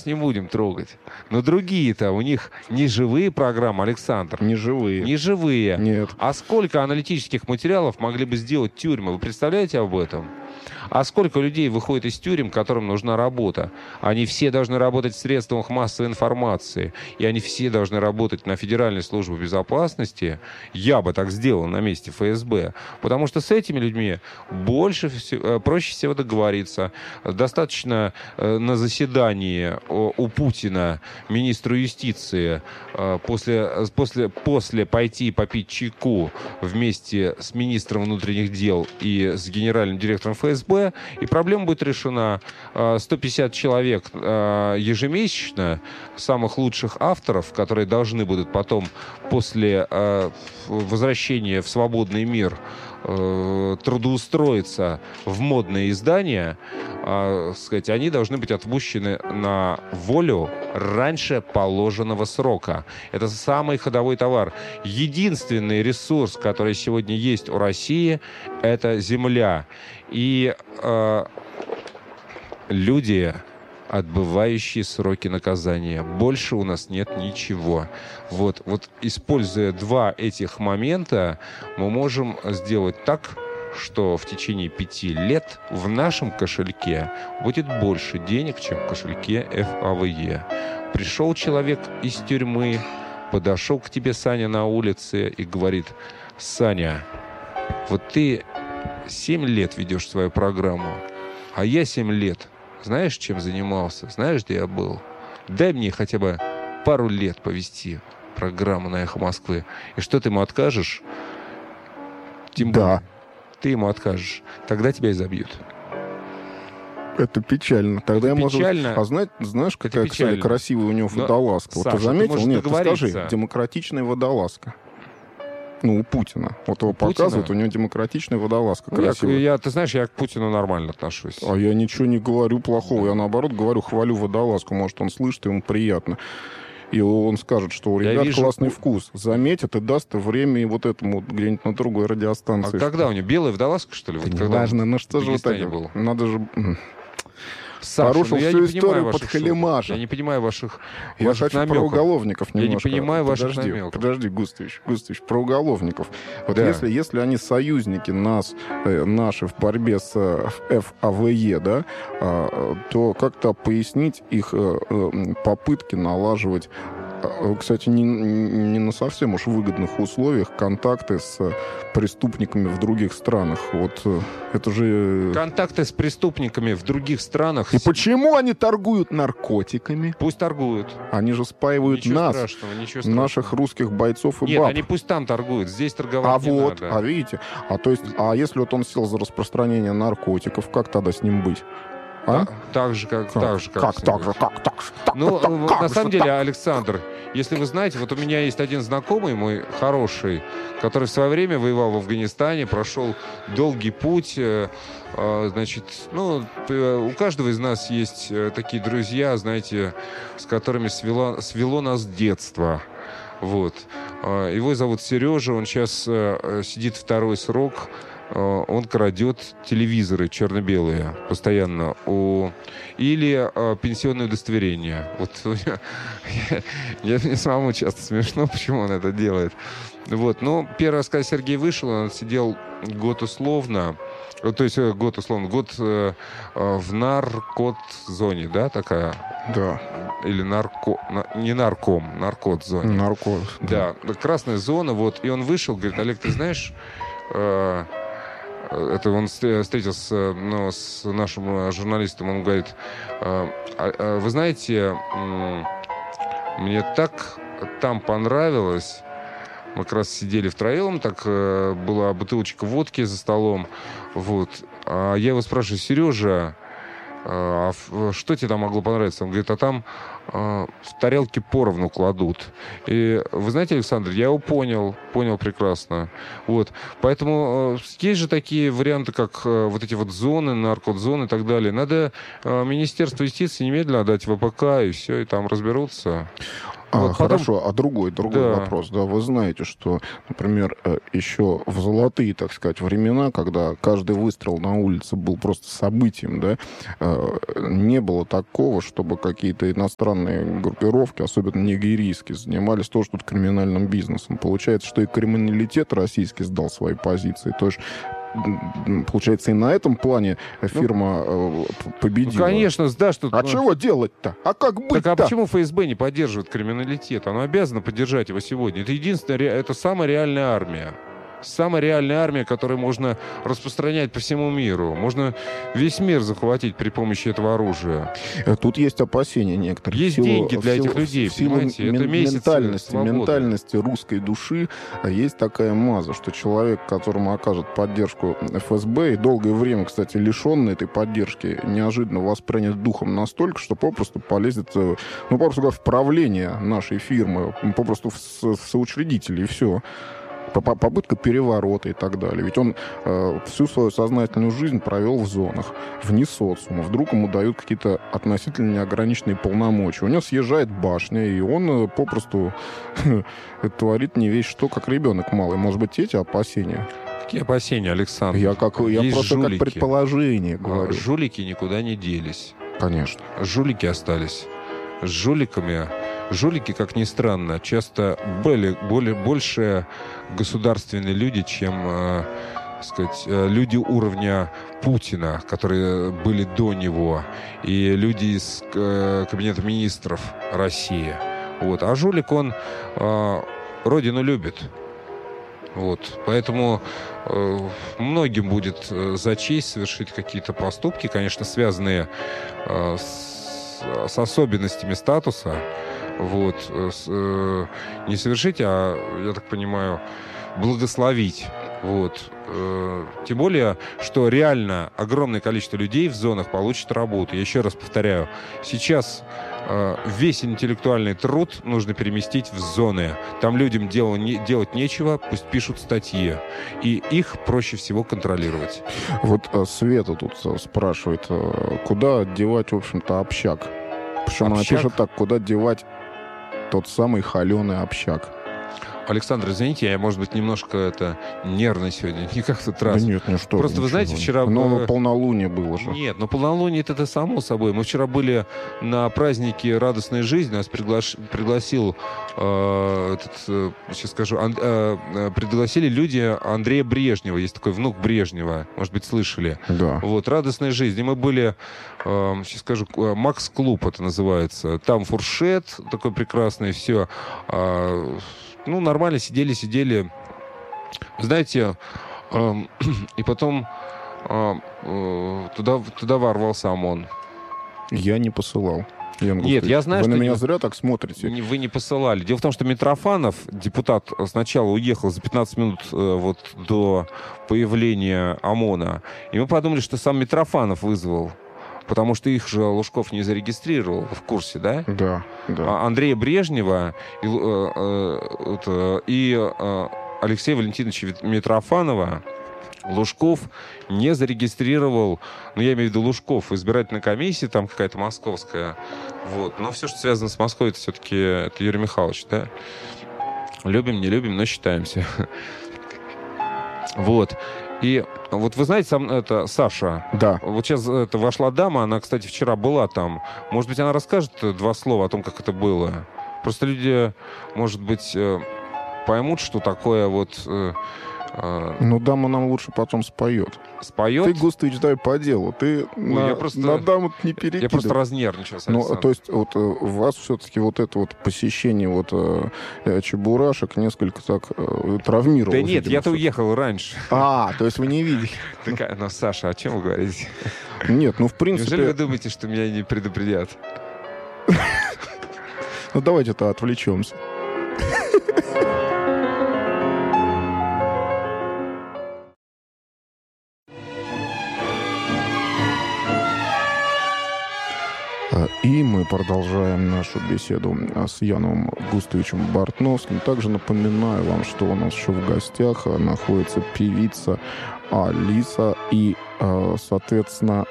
не будем трогать. Но другие-то, у них не живые программы, Александр. Не живые. Не живые. Нет. А сколько аналитических материалов могли бы сделать тюрьмы? Вы представляете об этом? А сколько людей выходит из тюрем, которым нужна работа? Они все должны работать в средствах массовой информации. И они все должны работать на Федеральной службе безопасности. Я бы так сделал на месте ФСБ. Потому что с этими людьми проще всего договориться. Достаточно на заседании у Путина, министру юстиции, после пойти попить чайку вместе с министром внутренних дел и с генеральным директором ФСБ, и проблема будет решена. 150 человек ежемесячно, самых лучших авторов, которые должны будут потом после возвращения в свободный мир трудоустроиться в модные издания, сказать, они должны быть отпущены на волю раньше положенного срока. Это самый ходовой товар. Единственный ресурс, который сегодня есть у России, это земля. И люди, отбывающие сроки наказания. Больше у нас нет ничего. Вот используя два этих момента, мы можем сделать так, что в течение 5 лет в нашем кошельке будет больше денег, чем в кошельке ФАВЕ. Пришел человек из тюрьмы, подошел к тебе, Саня, на улице и говорит: Саня, вот ты 7 лет ведешь свою программу, а я 7 лет. Знаешь, чем занимался? Знаешь, где я был? Дай мне хотя бы пару лет повести программу на «Эхо Москвы». И что, ты ему откажешь? Да. Ты ему откажешь. Тогда тебя изобьют. Это печально. Тогда это я печально. А знаешь, какая, кстати, красивая у него водолазка? Саша, вот ты заметил? ты Нет, ты скажи. Демократичная водолазка. Ну, у Путина. Вот его показывают, у него демократичная водолазка красивая. Ты знаешь, я к Путину нормально отношусь. А я ничего не говорю плохого. Я, наоборот, говорю, хвалю водолазку. Может, он слышит, и ему приятно. И он скажет, что у ребят классный вкус. Заметит и даст время вот этому где-нибудь на другой радиостанции. А когда у него? Белая водолазка, что ли? Это неважно. Ну что же вот это? Надо же... Саша, порушил всю историю под халимаша. Я не понимаю ваших Я хочу намеков. про уголовников немножко. Я не понимаю ваших намеков. Подожди, Густович, про уголовников. Вот да. если они союзники наши в борьбе с ФАВЕ, да, то как-то пояснить их попытки налаживать, кстати, не на совсем уж выгодных условиях контакты с преступниками в других странах. Вот это же... Контакты с преступниками в других странах... И почему они торгуют наркотиками? Пусть торгуют. Они же спаивают ничего нас, страшного. наших русских бойцов и Нет, баб. Они пусть там торгуют, здесь торговать не надо. Видите? А если вот он сел за распространение наркотиков, как тогда с ним быть? Так же, как... Ну, на самом деле, Александр, если вы знаете, вот у меня есть один знакомый мой хороший, который в свое время воевал в Афганистане, прошел долгий путь. Значит, у каждого из нас есть такие друзья, знаете, с которыми свело нас детство. Вот. Его зовут Сережа, он сейчас сидит второй срок. Он крадет телевизоры черно-белые постоянно или пенсионное удостоверение. Вот мне самому часто смешно, почему он это делает. Вот. Но первый раз, когда Сергей вышел, он сидел год условно. То есть год в наркот-зоне, да, такая? Да. Или наркот-зоне. Наркот. Да, красная зона, вот. И он вышел, говорит: Олег, ты знаешь... Это он встретился с нашим журналистом, он говорит: вы знаете, мне так там понравилось. Мы как раз сидели втроем, так была бутылочка водки за столом. Вот. А я его спрашиваю: Сережа, а что тебе там могло понравиться? Он говорит: а там в тарелке поровну кладут. И вы знаете, Александр, я его понял прекрасно. Вот. Поэтому есть же такие варианты, как вот эти вот зоны, наркотзоны и так далее. Надо Министерство юстиции немедленно отдать ВПК, и все, и там разберутся. Вот хорошо, потом... другой вопрос. Да, вы знаете, что, например, еще в золотые, так сказать, времена, когда каждый выстрел на улице был просто событием, да, не было такого, чтобы какие-то иностранные группировки, особенно нигерийские, занимались тоже тут криминальным бизнесом. Получается, что и криминалитет российский сдал свои позиции. То есть получается, и на этом плане фирма победила. Ну, конечно, да, что... А чего делать-то? А как быть-то? Так а почему ФСБ не поддерживает криминалитет? Оно обязано поддержать его сегодня. Это единственная, это самая реальная армия. Самая реальная армия, которую можно распространять по всему миру. Можно весь мир захватить при помощи этого оружия. Тут есть опасения некоторые. Есть деньги для этих людей, понимаете? Это ментальности русской души есть такая маза, что человек, которому окажет поддержку ФСБ, и долгое время, кстати, лишенный этой поддержки, неожиданно воспринят духом настолько, что попросту полезет, ну, попросту говоря, в правление нашей фирмы, попросту в соучредители, и все. Попытка переворота и так далее. Ведь он всю свою сознательную жизнь провел в зонах, вне социума. Вдруг ему дают какие-то относительно неограниченные полномочия. У него съезжает башня, и он попросту творит не весь что, как ребенок малый. Может быть, эти опасения? Какие опасения, Александр? Я просто жулики. Как предположение говорю. Жулики никуда не делись. Конечно. Жулики остались. С жуликами... Жулики, как ни странно, часто больше государственные люди, чем, сказать, люди уровня Путина, которые были до него, и люди из Кабинета министров России. Вот. А жулик, он родину любит. Вот. Поэтому многим будет за честь совершить какие-то поступки, конечно, связанные с особенностями статуса. Вот. Не совершить, а, я так понимаю, благословить. Вот. Тем более, что реально огромное количество людей в зонах получит работу. Я еще раз повторяю, весь интеллектуальный труд нужно переместить в зоны. Там людям делать нечего, пусть пишут статьи. И их проще всего контролировать. Вот Света тут спрашивает, куда девать, в общем-то, общак? Причем она пишет так, куда девать тот самый холеный общак. Александр, извините, я, может быть, немножко нервный сегодня. Не как в тот раз. Да нет, ну что. Просто вы знаете, вчера... Но полнолуние было же. Нет, но полнолуние это само собой. Мы вчера были на празднике радостной жизни. Нас пригласил, сейчас скажу, пригласили люди Андрея Брежнева. Есть такой внук Брежнева. Может быть, слышали. Да. Вот, радостная жизнь. И мы были, сейчас скажу, Макс-клуб это называется. Там фуршет такой прекрасный, все. Ну, нормально, сидели. Знаете, и потом туда ворвался ОМОН. Я не посылал. Нет, я знаю, вы что... на меня зря так смотрите. Вы не посылали. Дело в том, что Митрофанов, депутат, сначала уехал за 15 минут до появления ОМОНа. И мы подумали, что сам Митрофанов вызвал. Потому что их же Лужков не зарегистрировал, в курсе, да? Да. А Андрея Брежнева и Алексея Валентиновича Митрофанова Лужков не зарегистрировал, ну, я имею в виду Лужков, в избирательной комиссии, там какая-то московская. Вот. Но все, что связано с Москвой, это все-таки Юрий Михайлович, да? Любим, не любим, но считаемся. Вот. И вот вы знаете, Саша, да. Вот сейчас вошла дама, она, кстати, вчера была там. Может быть, она расскажет два слова о том, как это было. Просто люди, может быть, поймут, что такое вот... Ну, дама нам лучше потом споет. Споет? Ты, Густыч, дай по делу. Ты на даму не перекидывай. Я просто разнервничался. Ну, то есть, вот у вас все-таки вот это вот посещение вот чебурашек несколько так травмировало. Да нет, я-то уехал раньше. То есть вы не видели. Ну, Саша, о чем вы говорите? Нет, ну, в принципе... Неужели вы думаете, что меня не предупредят? Ну, давайте-то отвлечемся. И мы продолжаем нашу беседу с Яном Густовичем Бортновским. Также напоминаю вам, что у нас еще в гостях находится певица Алиса и, соответственно,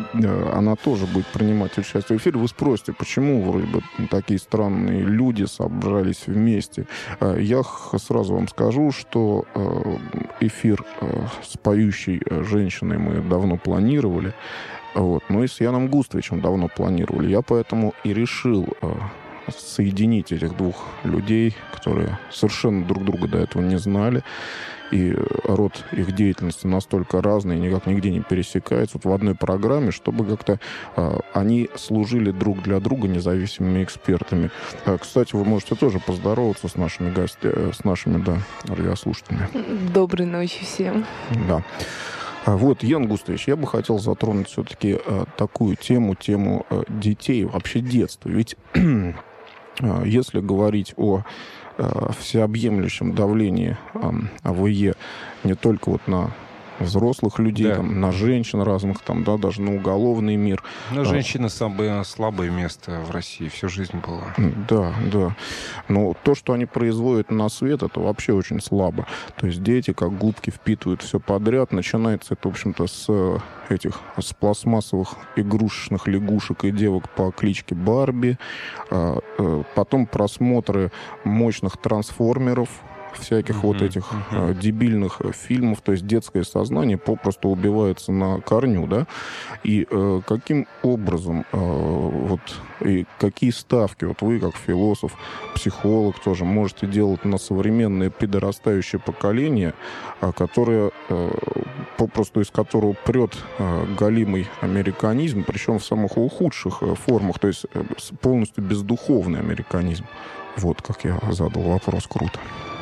она тоже будет принимать участие в эфире. Вы спросите, почему вроде бы такие странные люди собрались вместе. Я сразу вам скажу, что эфир с поющей женщиной мы давно планировали. Вот. Но и с Яном Густовичем давно планировали. Я поэтому и решил соединить этих двух людей, которые совершенно друг друга до этого не знали. И род их деятельности настолько разный, никак нигде не пересекается в одной программе, чтобы как-то они служили друг для друга независимыми экспертами. Кстати, вы можете тоже поздороваться с нашими радиослушателями. Доброй ночи всем. Да. Вот, Ян Густович, я бы хотел затронуть все-таки такую тему детей, вообще детства. Ведь если говорить о всеобъемлющем давлении АВЕ не только вот на взрослых людей, да, там, на женщин разных, там, да, даже на уголовный мир. Но женщина самое слабое место в России всю жизнь была. Да, да. Но то, что они производят на свет, это вообще очень слабо. То есть дети, как губки, впитывают все подряд. Начинается это, в общем-то, с пластмассовых игрушечных лягушек и девок по кличке Барби. Потом просмотры мощных трансформеров, всяких вот этих дебильных фильмов, то есть детское сознание попросту убивается на корню, да, и каким образом вот и какие ставки вот вы, как философ, психолог тоже можете делать на современное подрастающее поколение, которое попросту из которого прет галимый американизм, причем в самых худших формах, то есть полностью бездуховный американизм. Вот как я задал вопрос, круто.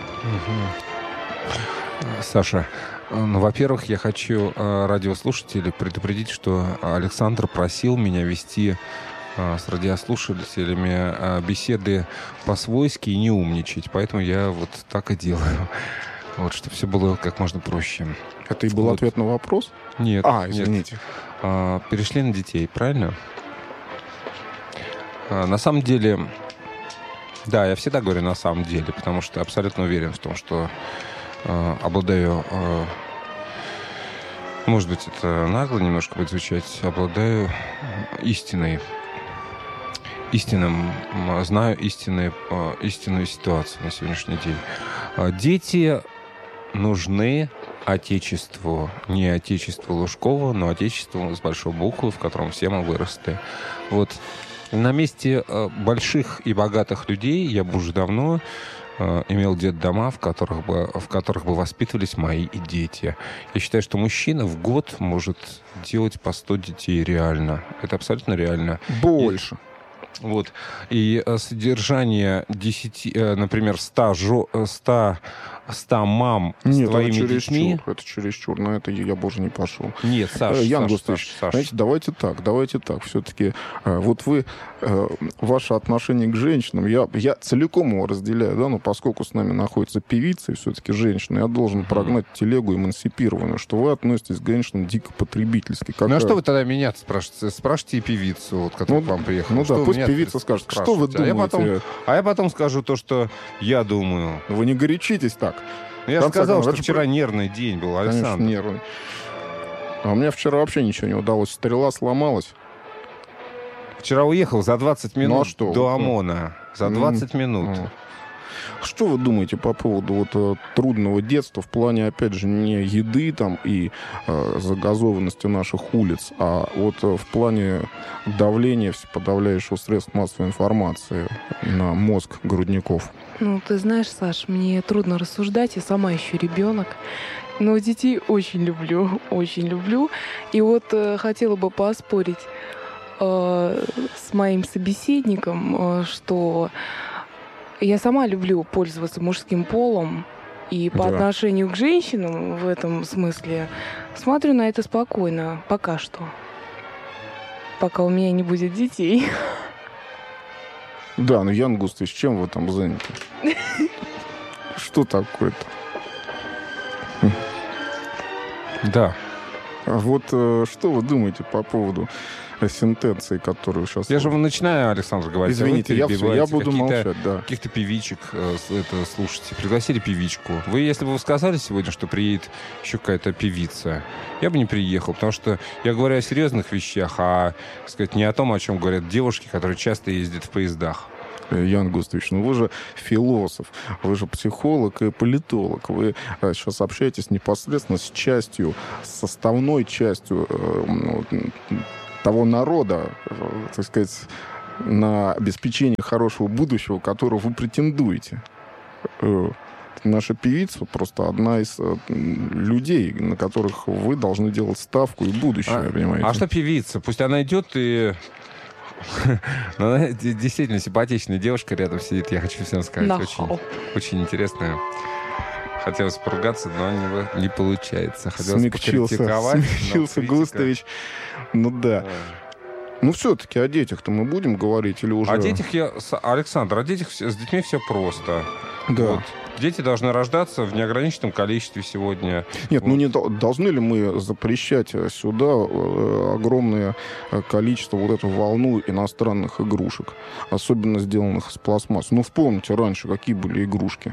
Саша, ну, во-первых, я хочу радиослушателей предупредить, что Александр просил меня вести с радиослушателями беседы по-свойски и не умничать. Поэтому я вот так и делаю. Вот, чтобы все было как можно проще. Это и был вот ответ на вопрос? Нет. Извините. Нет. Перешли на детей, правильно? На самом деле... Да, я всегда говорю на самом деле, потому что абсолютно уверен в том, что обладаю, может быть, это нагло немножко будет звучать, обладаю знаю истинную ситуацию на сегодняшний день. Дети нужны Отечеству, не Отечеству Лужкова, но Отечеству с большой буквы, в котором все мы выросли. Вот. На месте больших и богатых людей я бы уже давно имел детдома, в которых бы воспитывались мои дети. Я считаю, что мужчина в год может делать по 100 детей реально. Это абсолютно реально. Больше. Вот. И содержание 10, например, 100 мам с твоими детьми... Это чересчур, на это я бы уже не пошел. Нет, Саша, Ян Густович, знаете, давайте так. Все-таки вот вы, ваше отношение к женщинам, я целиком его разделяю, да, но поскольку с нами находится певица и все-таки женщина, я должен прогнать телегу эмансипированную, что вы относитесь к женщинам дико потребительски. Ну а что вы тогда меня спрашиваете? Спрашивайте и певицу, вот, которая к вам приехала. Ну да, пусть певица скажет, что вы думаете. А я потом скажу то, что я думаю. Вы не горячитесь так. Я сказал, что вчера нервный день был, Александр. Конечно, нервный. А у меня вчера вообще ничего не удалось. Стрела сломалась. Вчера уехал за 20 минут до ОМОНа. За 20 минут. Что вы думаете по поводу вот трудного детства в плане, опять же, не еды там и загазованности наших улиц, а вот в плане давления всеподавляющего средств массовой информации на мозг грудников? Ну, ты знаешь, Саш, мне трудно рассуждать, я сама еще ребенок. Но детей очень люблю. И вот хотела бы поспорить с моим собеседником, что я сама люблю пользоваться мужским полом. И по отношению к женщинам в этом смысле смотрю на это спокойно. Пока что. Пока у меня не будет детей. Да, ну, Ян Густович, чем вы там заняты? Что такое-то? Да. Вот что вы думаете по поводу сентенции, которые сейчас... Я же начинаю, Александр, говорить. Извините, я буду молчать, да. Каких-то певичек слушайте. Пригласили певичку. Вы, если бы вы сказали сегодня, что приедет еще какая-то певица, я бы не приехал, потому что я говорю о серьезных вещах, а, так сказать, не о том, о чем говорят девушки, которые часто ездят в поездах. Ян Густович, ну вы же философ, вы же психолог и политолог. Вы сейчас общаетесь непосредственно с частью, с составной частью того народа, так сказать, на обеспечение хорошего будущего, которого вы претендуете. Наша певица просто одна из людей, на которых вы должны делать ставку и будущее, понимаете? А что певица? Пусть она идет и... Она действительно симпатичная девушка рядом сидит, я хочу всем сказать. Очень интересная. Хотелось поругаться, но не получается. Хотелось смягчился Густович. Ну да. Ну, все-таки о детях-то мы будем говорить или уже... О детях Александр, с детьми все просто. Да. Вот. Дети должны рождаться в неограниченном количестве сегодня. Нет, ну не должны ли мы запрещать сюда огромное количество вот эту волну иностранных игрушек, особенно сделанных из пластмассы? Ну, вспомните раньше, какие были игрушки.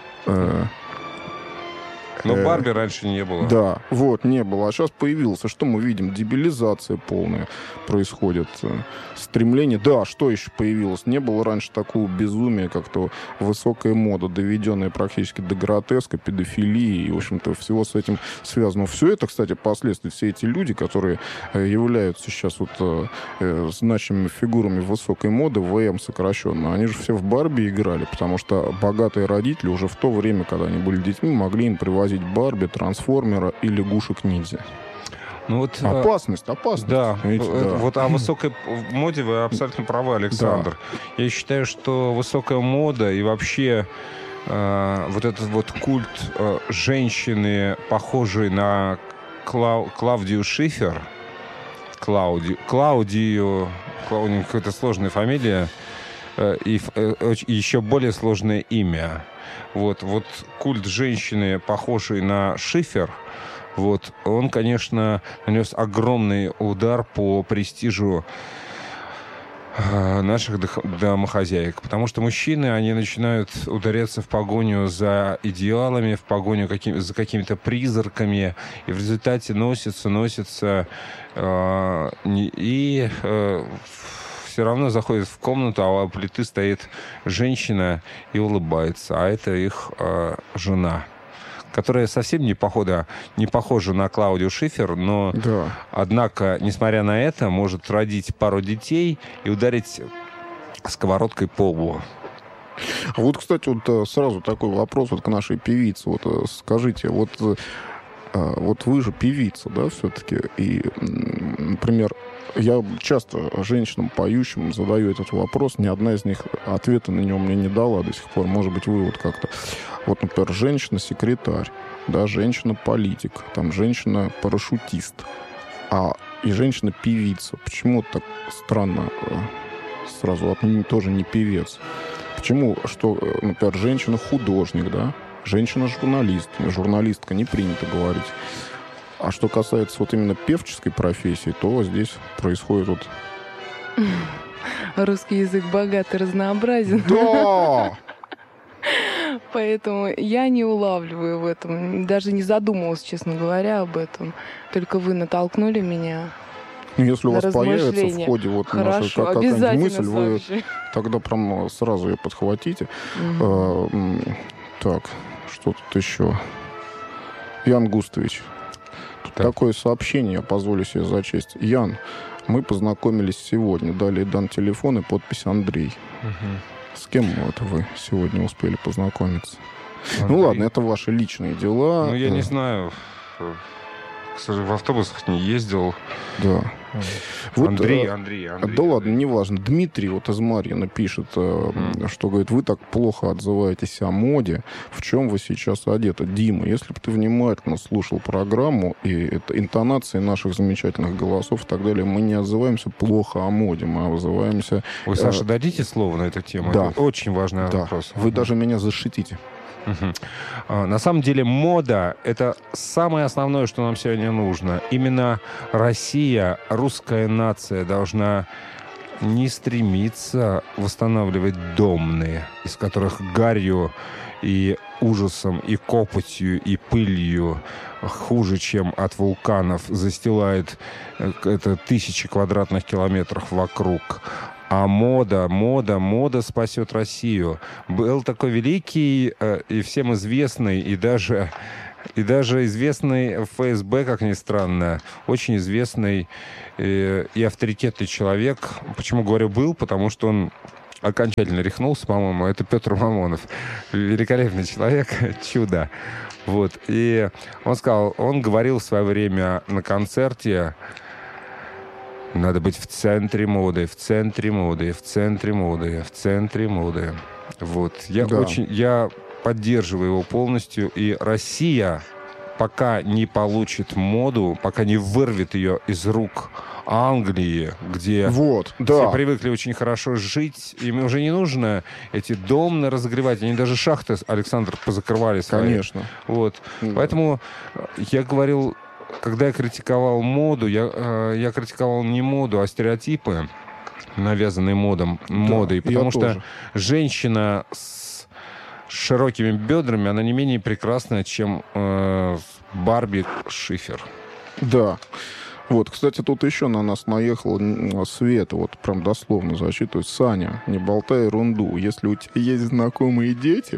Но Барби раньше не было. Да, вот, не было. А сейчас появился. Что мы видим? Дебилизация полная происходит. Стремление... Да, что еще появилось? Не было раньше такого безумия, как-то высокая мода, доведенная практически до гротеска, педофилии и, в общем-то, всего с этим связано. Все это, кстати, последствия. Все эти люди, которые являются сейчас вот значимыми фигурами высокой моды, ВМ сокращенно, они же все в Барби играли, потому что богатые родители уже в то время, когда они были детьми, могли им привозить Барби, Трансформера и лягушек-ниндзя. Ну вот, опасность. Да, видите, да. Вот о высокой моде вы абсолютно правы, Александр. Да. Я считаю, что высокая мода и вообще вот этот вот культ женщины, похожей на Клаудию Шифер, Клаудию, у нее какая-то сложная фамилия, и еще более сложное имя. Вот культ женщины, похожей на Шифер, вот, он, конечно, нанес огромный удар по престижу наших домохозяек. Потому что мужчины, они начинают ударяться в погоню за идеалами, в погоню за какими-то призраками, и в результате носятся, и все равно заходят в комнату, а у плиты стоит женщина и улыбается. А это их жена, которая совсем не похожа на Клаудию Шифер, но, да. Однако, несмотря на это, может родить пару детей и ударить сковородкой по лбу. А вот, кстати, вот сразу такой вопрос вот к нашей певице. Вот скажите, вот вы же певица, да, все-таки, и, например, я часто женщинам, поющим, задаю этот вопрос, ни одна из них ответа на него мне не дала до сих пор. Может быть, вы вот как-то... Вот, например, женщина-секретарь, да, женщина-политик, там, женщина-парашютист, и женщина-певица. Почему так странно сразу, тоже не певец? Почему, что, например, женщина-художник, да, женщина-журналист, журналистка, не принято говорить. А что касается вот именно певческой профессии, то здесь происходит вот... Русский язык богат и разнообразен. Да! Поэтому я не улавливаю в этом. Даже не задумывалась, честно говоря, об этом. Только вы натолкнули меня. Если у вас появится в ходе вот нашей какая-нибудь мысль, вы тогда прям сразу ее подхватите. Так, что тут еще? Ян Густович. Такое сообщение я позволю себе зачесть. Ян, мы познакомились сегодня. Далее дан телефон и подпись Андрей. С кем это вы сегодня успели познакомиться? Андрей. Ну ладно, это ваши личные дела. Ну, я не знаю. В автобусах не ездил. Да. Вот, Андрей. Да ладно, неважно. Дмитрий вот из Марьина пишет, что, говорит, вы так плохо отзываетесь о моде. В чем вы сейчас одеты? Дима, если бы ты внимательно слушал программу и интонации наших замечательных голосов и так далее, мы не отзываемся плохо о моде, мы отзываемся... Вы, Саша, дадите слово на эту тему? Да. Это очень важный вопрос. Вы даже меня защитите. На самом деле мода — это самое основное, что нам сегодня нужно. Именно Россия, русская нация должна не стремиться восстанавливать домные, из которых гарью и ужасом, и копотью, и пылью хуже, чем от вулканов, застилает это тысячи квадратных километров вокруг. А мода спасет Россию. Был такой великий и всем известный, и даже известный в ФСБ, как ни странно, очень известный и авторитетный человек. Почему говорю «был»? Потому что он окончательно рехнулся, по-моему. Это Петр Мамонов. Великолепный человек, чудо. Вот. И он говорил в свое время на концерте: надо быть в центре моды, в центре моды, в центре моды, в центре моды. Вот. Я поддерживаю его полностью. И Россия, пока не получит моду, пока не вырвет ее из рук Англии, где все привыкли очень хорошо жить, им уже не нужно эти домны разогревать. Они даже шахты, Александр, позакрывали свои. Конечно. Вот. Поэтому я говорил, когда я критиковал моду, я критиковал не моду, а стереотипы, навязанные модой. Потому что женщина с широкими бедрами, она не менее прекрасная, чем Барби Шифер. Да. Вот, кстати, тут еще на нас наехала Света, вот прям дословно зачитывает. Саня, не болтай ерунду. Если у тебя есть знакомые дети,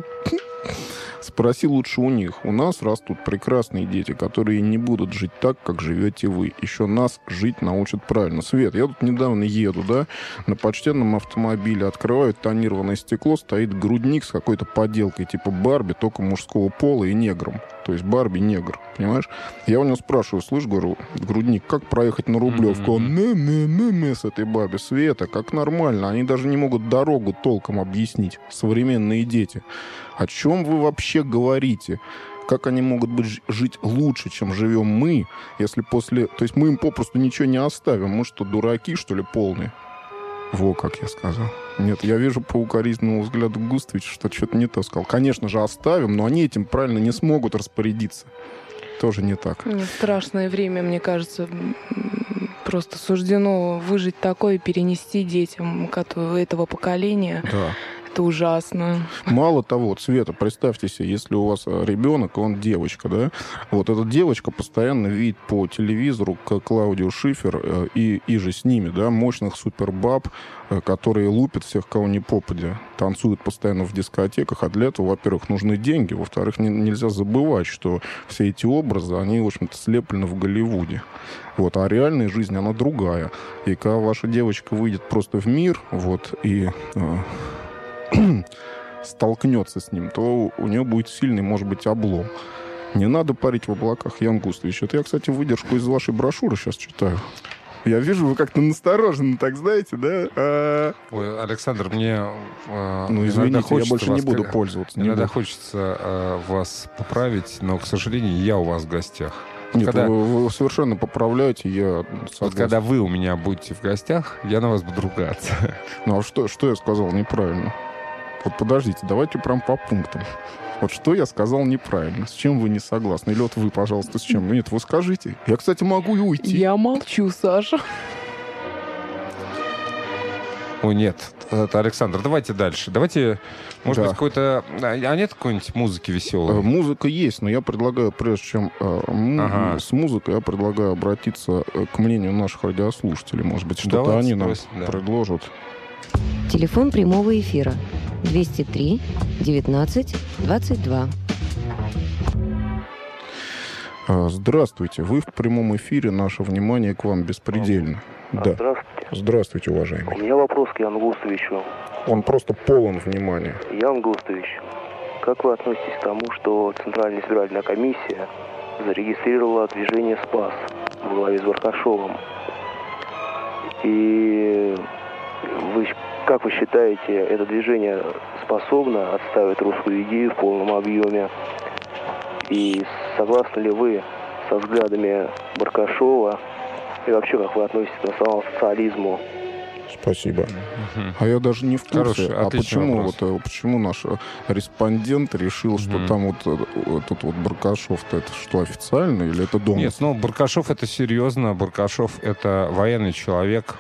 спроси лучше у них. У нас растут прекрасные дети, которые не будут жить так, как живете вы. Еще нас жить научат правильно. Свет, я тут недавно еду, да, на почтенном автомобиле. Открывают тонированное стекло, стоит грудник с какой-то поделкой, типа Барби, только мужского пола и негром. То есть Барби-негр, понимаешь? Я у него спрашиваю, слышь, говорю, грудник, как проехать на Рублевку? Он с этой Барби. Света, как нормально. Они даже не могут дорогу толком объяснить. Современные дети. О чем вы вообще говорите? Как они могут жить лучше, чем живем мы, если после... То есть мы им попросту ничего не оставим. Мы что, дураки, что ли, полные? Во, как я сказал. Нет, я вижу по укоризненному взгляду Густовича, что что-то не то сказал. Конечно же, оставим, но они этим правильно не смогут распорядиться. Тоже не так. Страшное время, мне кажется, просто суждено выжить такое и перенести детям этого поколения. Да. Это ужасно. Мало того, вот, Света, представьте себе, если у вас ребенок, он девочка, да? Вот эта девочка постоянно видит по телевизору Клаудио Шифер и же с ними, да, мощных супербаб, которые лупят всех, кого не попадя, танцуют постоянно в дискотеках, а для этого, во-первых, нужны деньги, во-вторых, нельзя забывать, что все эти образы, они, в общем-то, слеплены в Голливуде. Вот, а реальная жизнь, она другая. И когда ваша девочка выйдет просто в мир, вот, и... столкнется с ним, то у нее будет сильный, может быть, облом. Не надо парить в облаках, Ян Густович. Это я, кстати, выдержку из вашей брошюры сейчас читаю. Я вижу, вы как-то настороженно, так знаете, да? Ой, Александр, мне извините, я больше не буду пользоваться. Иногда хочется вас поправить, но, к сожалению, я у вас в гостях. Нет, вы совершенно поправляете, я согласен. Вот когда вы у меня будете в гостях, я на вас буду ругаться. Ну, а что я сказал неправильно? Вот подождите, давайте прям по пунктам. Вот что я сказал неправильно, с чем вы не согласны? Или вот вы, пожалуйста, с чем? Нет, вы скажите. Я, кстати, могу и уйти. Я молчу, Саша. Ой, нет, Александр, давайте дальше. Давайте, может быть, какой-то... А нет какой-нибудь музыки веселой? Музыка есть, но я предлагаю, прежде чем с музыкой, я предлагаю обратиться к мнению наших радиослушателей. Может быть, что-то они нам предложат. Телефон прямого эфира 203 19 22. Здравствуйте. Вы в прямом эфире. Наше внимание к вам беспредельно. Да. Здравствуйте. Здравствуйте, уважаемый. У меня вопрос к Яну Густовичу. Он просто полон внимания. Ян Густович, как вы относитесь к тому, что Центральная избирательная комиссия зарегистрировала движение «Спас» во главе с Баркашовым? И как вы считаете, это движение способно отстаивать русскую идею в полном объеме? И согласны ли вы со взглядами Баркашова? И вообще, как вы относитесь к национал-социализму Спасибо. А я даже не в курсе. А почему наш респондент решил, что там вот этот вот Баркашов-то это что, официально или это домыслы? Нет, ну Баркашов это серьезно. Баркашов это военный человек.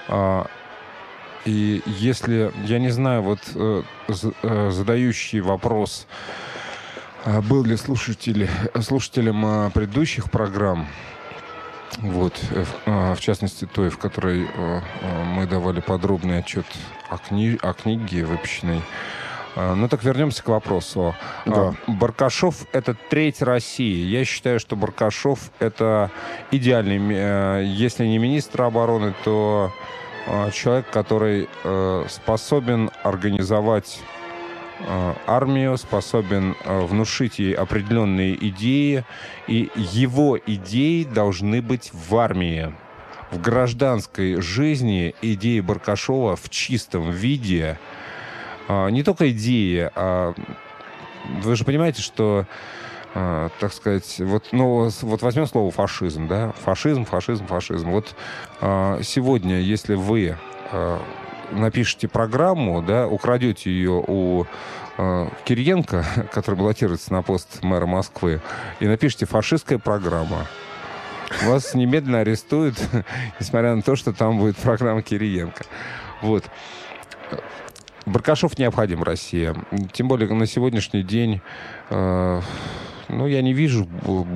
И если, я не знаю, вот задающий вопрос, был ли слушателем предыдущих программ, вот, в частности той, в которой мы давали подробный отчет о книге выпущенной. Ну так вернемся к вопросу. Да. Баркашов — это треть России. Я считаю, что Баркашов — это идеальный, если не министр обороны, то человек, который способен организовать армию, способен внушить ей определенные идеи, и его идеи должны быть в армии. В гражданской жизни идеи Баркашова в чистом виде, не только идеи, вы же понимаете, что, так сказать, вот возьмем слово фашизм, да, фашизм. Вот сегодня, если вы напишите программу, да, украдете ее у Кириенко, который баллотируется на пост мэра Москвы, и напишите «фашистская программа», вас немедленно арестуют, несмотря на то, что там будет программа Кириенко. Вот. Баркашов необходим России. Тем более на сегодняшний день, я не вижу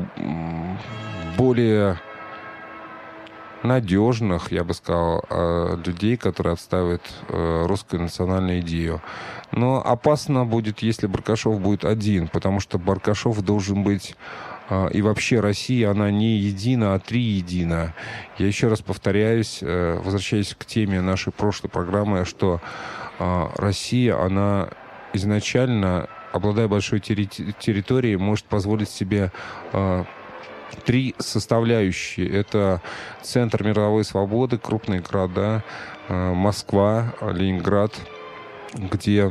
более надежных, я бы сказал, людей, которые отстаивают русскую национальную идею. Но опасно будет, если Баркашов будет один, потому что Баркашов должен быть... И вообще Россия, она не едина, а триедина. Я еще раз повторяюсь, возвращаясь к теме нашей прошлой программы, что Россия, она изначально, обладая большой территорией, может позволить себе три составляющие. Это центр мировой свободы, крупные города, Москва, Ленинград, где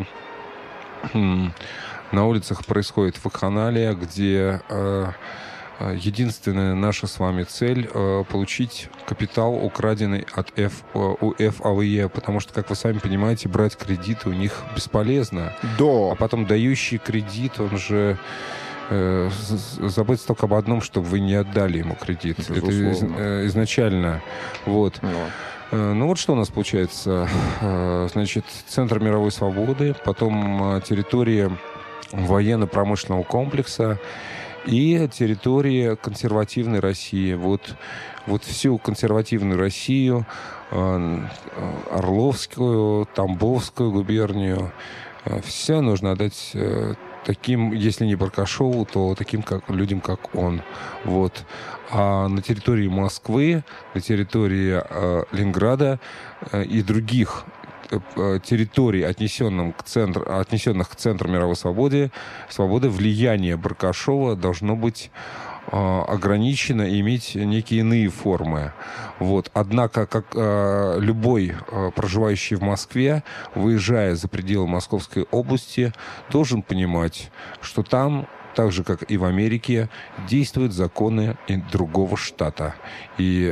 на улицах происходит вакханалия, где единственная наша с вами цель получить капитал, украденный у ФАВЕ, потому что, как вы сами понимаете, брать кредиты у них бесполезно. Да. А потом дающий кредит, он же заботится только об одном, чтобы вы не отдали ему кредит. Безусловно. Это изначально. Вот. Ну вот что у нас получается. Значит, Центр мировой свободы, потом территория военно-промышленного комплекса и территория консервативной России. Вот всю консервативную Россию, Орловскую, Тамбовскую губернию, все нужно отдать таким, если не Баркашову, то таким людям, как он. Вот. А на территории Москвы, на территории Ленинграда и других территорий, отнесенных к центру мировой свободы, влияние Баркашова должно быть ограничено и иметь некие иные формы. Вот. Однако, как любой проживающий в Москве, выезжая за пределы Московской области, должен понимать, что там, так же, как и в Америке, действуют законы другого штата. И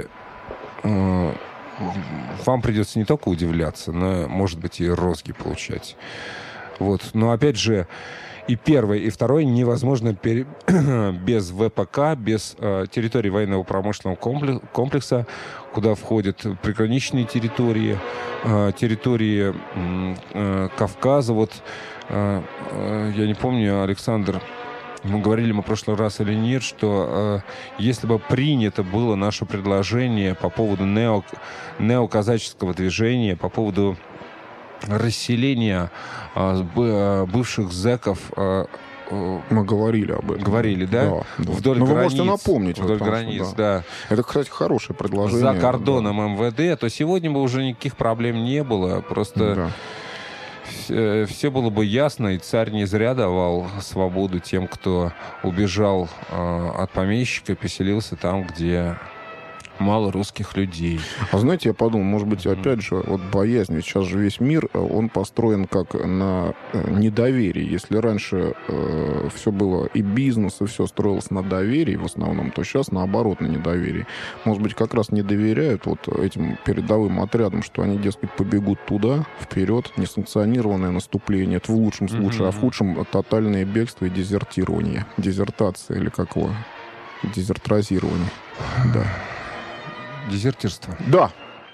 вам придется не только удивляться, но, может быть, и розги получать. Вот. Но, опять же, и первое, и второе невозможно без ВПК, без территории военного промышленного комплекса, куда входят приграничные территории, территории Кавказа. Вот я не помню, Александр, говорили мы в прошлый раз или нет, что если бы принято было наше предложение по поводу неоказаческого движения, по поводу расселения бывших зэков... Мы говорили об этом. Говорили, да? Да. Вдоль Но границ. Вы можете напомнить. Вдоль границ, да. Это, кстати, хорошее предложение. За кордоном МВД, то сегодня бы уже никаких проблем не было. Просто все было бы ясно, и царь не зря давал свободу тем, кто убежал от помещика и поселился там, где мало русских людей. А знаете, я подумал, может быть, опять же, вот боязнь, ведь сейчас же весь мир, он построен как на недоверии. Если раньше все было и бизнес, и все строилось на доверии в основном, то сейчас наоборот на недоверии. Может быть, как раз не доверяют вот этим передовым отрядам, что они, дескать, побегут туда, вперед, несанкционированное наступление. Это в лучшем случае, а в худшем тотальное бегство и дезертирование. Дезертация или как его? Дезертразирование. Да. Дезертирство. Да.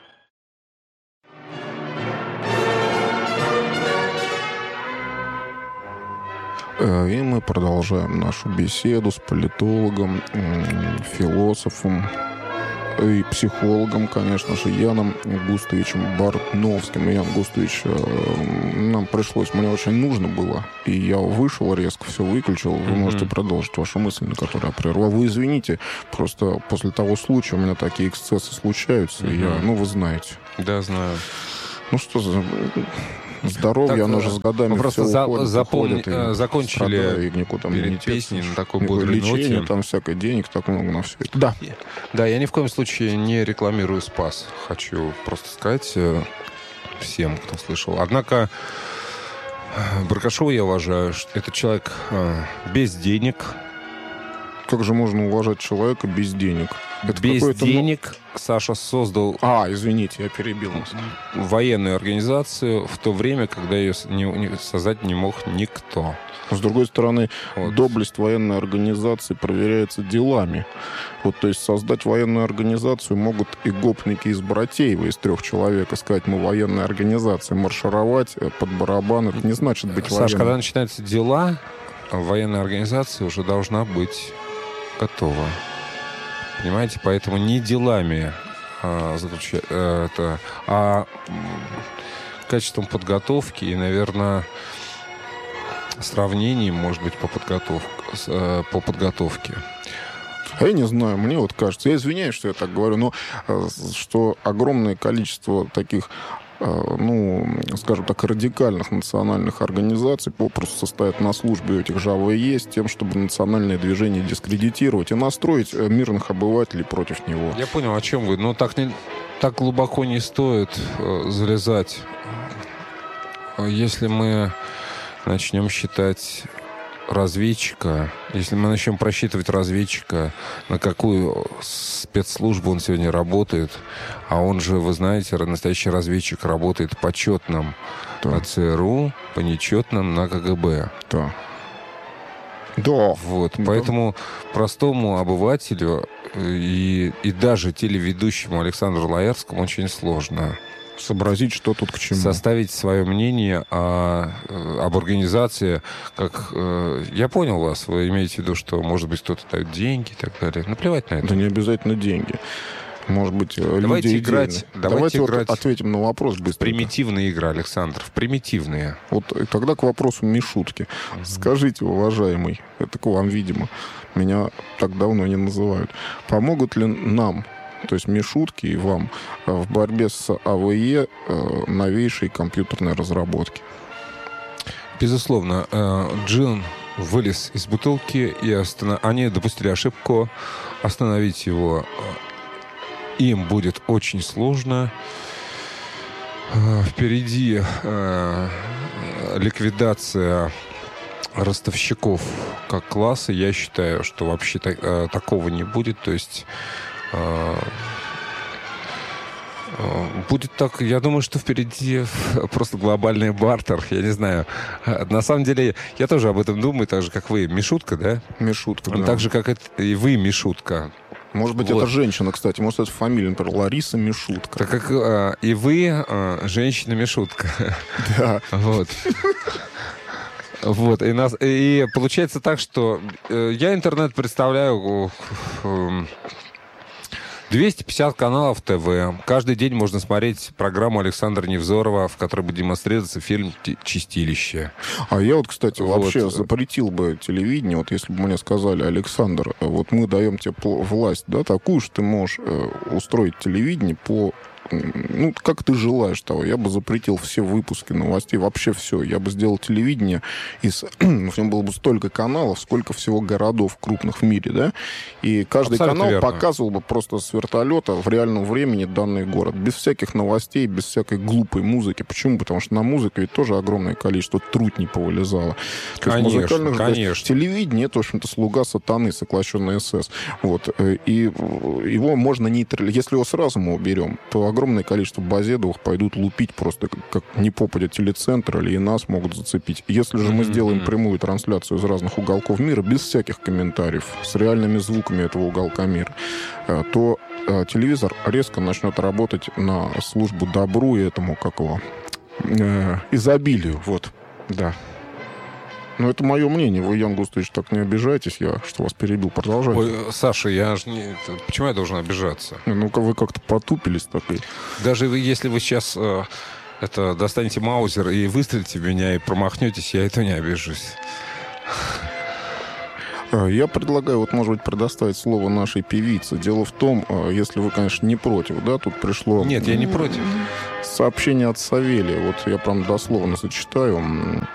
И мы продолжаем нашу беседу с политологом, философом и психологом, конечно же, Яном Густовичем Бартновским. Ян Густович, нам пришлось, мне очень нужно было, и я вышел резко, все выключил. Вы можете продолжить вашу мысль, на которую я прервал. Вы извините, просто после того случая у меня такие эксцессы случаются, и я, вы знаете. Да, знаю. Ну что за... Здоровье, так, оно же с годами просто все уходит, закончили и никуда перед песней на такой бодрой ноте. Там всякое денег, так много на все это. Да. Да, я ни в коем случае не рекламирую «Спас». Хочу просто сказать всем, кто слышал. Однако Баркашова я уважаю. Это человек без денег. Как же можно уважать человека без денег? Это без денег Саша создал... извините, я перебил вас. Военную организацию в то время, когда ее создать не мог никто. С другой стороны, доблесть военной организации проверяется делами. Вот, то есть создать военную организацию могут и гопники из Братеева, из 3 человек, и сказать, мы военная организация, маршировать под барабан, это не значит быть военной. Саш, когда начинаются дела, военная организация уже должна быть готова. Понимаете? Поэтому не делами, а качеством подготовки и, наверное, сравнением, может быть, по подготовке. А я не знаю, мне вот кажется, я извиняюсь, что я так говорю, но что огромное количество таких, скажем так, радикальных национальных организаций попросту состоят на службе этих же АВЕ с тем, чтобы национальное движение дискредитировать и настроить мирных обывателей против него. Я понял, о чем вы. Но так глубоко не стоит залезать. Если мы начнем считать разведчика, если мы начнем просчитывать разведчика, на какую спецслужбу он сегодня работает, а он же, вы знаете, настоящий разведчик работает по четным на ЦРУ, по нечетным на КГБ. Да. Да. Вот. Да. Поэтому простому обывателю и даже телеведущему Александру Лаэрскому очень сложно сообразить, что тут к чему. Составить свое мнение об организации. Я понял вас. Вы имеете в виду, что, может быть, кто-то дает деньги и так далее. Наплевать на это. Да не обязательно деньги. Может быть, давайте играть. Давайте ответим на вопрос быстро. Примитивные игры, Александр. Примитивные. Вот тогда к вопросу Мишутки. Скажите, уважаемый, это к вам, видимо, меня так давно не называют. Помогут ли нам, то есть Мишутке и вам, в борьбе с АВЕ новейшие компьютерные разработки? Безусловно. Джин вылез из бутылки, и они допустили ошибку. Остановить его им будет очень сложно. Впереди ликвидация ростовщиков как класса. Я считаю, что вообще такого не будет. То есть будет так, я думаю, что впереди просто глобальный бартер, я не знаю. На самом деле, я тоже об этом думаю, так же, как вы. Мишутка, да? Мишутка, да. Так же, как и вы, Мишутка. Может быть, это женщина, кстати. Может, это фамилия, например, Лариса Мишутка. Так как и вы, женщина Мишутка. Да. Вот. Вот. И получается так, что я интернет представляю... 250 каналов ТВ. Каждый день можно смотреть программу Александра Невзорова, в которой будет демонстрироваться фильм «Чистилище». А я вот, кстати, вообще запретил бы телевидение, вот если бы мне сказали: Александр, вот мы даем тебе власть, да, такую, что ты можешь устроить телевидение по ну, как ты желаешь того. Я бы запретил все выпуски новостей, вообще все. Я бы сделал телевидение, в нем было бы столько каналов, сколько всего городов крупных в мире, да? И каждый Абсолютно канал верно. показывал бы просто с вертолета в реальном времени данный город. Без всяких новостей, без всякой глупой музыки. Почему? Потому что на музыке ведь тоже огромное количество трутней повылезало. То есть музыкальных, конечно. телевидение — это, в общем-то, слуга сатаны, сокращенный СС. Вот. И его можно нейтрализовать. Если его сразу мы уберем, то огромное количество Базедовых пойдут лупить просто как не попадя телецентр, или и нас могут зацепить. Если же мы сделаем прямую трансляцию из разных уголков мира, без всяких комментариев, с реальными звуками этого уголка мира, то телевизор резко начнет работать на службу добру и этому, как его, изобилию. Вот, да. Но это мое мнение. Вы, Ян Густович, так не обижайтесь. Я что вас перебил. Продолжайте. Ой, Саша, я же не... Почему я должен обижаться? Ну-ка, вы как-то потупились так. Даже если вы сейчас достанете маузер и выстрелите в меня и промахнетесь, я и то не обижусь. Я предлагаю, вот, может быть, предоставить слово нашей певице. Дело в том, если вы, конечно, не против, да, тут пришло... Нет, я не против. Сообщение от Савелия. Вот я прям дословно зачитаю.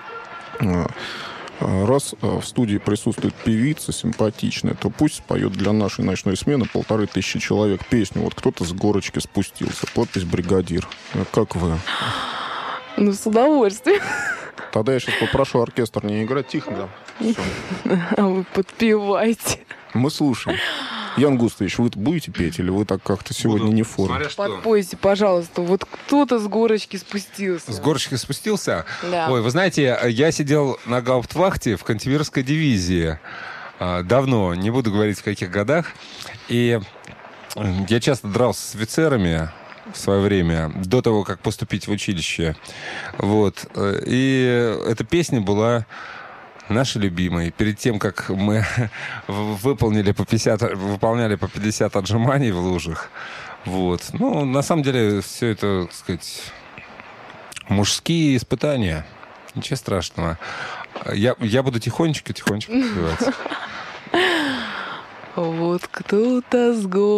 Раз в студии присутствует певица симпатичная, то пусть споет для нашей ночной смены 1500 человек песню. Вот кто-то с горочки спустился. Подпись «Бригадир». Как вы? Ну, с удовольствием. Тогда я сейчас попрошу оркестр не играть. Тихо, да. Всё. А вы подпевайте. Мы слушаем. Ян Густович, вы будете петь, или вы так как-то сегодня не в форме? Смотря что. Подпойте, пожалуйста. Вот кто-то с горочки спустился. С горочки спустился? Да. Ой, вы знаете, я сидел на гауптвахте в кантемировской дивизии. Давно, не буду говорить в каких годах. И я часто дрался с офицерами в свое время, до того, как поступить в училище. Вот. И эта песня была нашей любимой. Перед тем, как мы выполняли по 50 отжиманий в лужах. Вот. Ну, на самом деле, все это, так сказать, мужские испытания. Ничего страшного. Я буду тихонечко подпевать. Вот кто-то с